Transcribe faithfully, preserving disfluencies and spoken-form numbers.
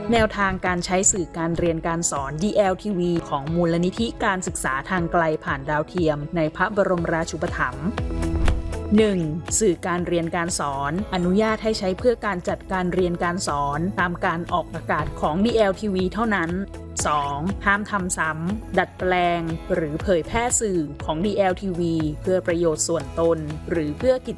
แนวทางการใช้สื่อการเรียนการสอน ดี แอล ที วี ของมูลนิธิการศึกษาทางไกลผ่านดาวเทียมในพระบรมราชูปถัมภ์ หนึ่ง. สื่อการเรียนการสอนอนุญาตให้ใช้เพื่อการจัดการเรียนการสอนตามการออกอากาศของ ดี แอล ที วี เท่านั้น สอง. ห้ามทำซ้ำดัดแปลงหรือเผยแพร่สื่อของ ดี แอล ที วี เพื่อประโยชน์ส่วนตนหรือเพื่อกิ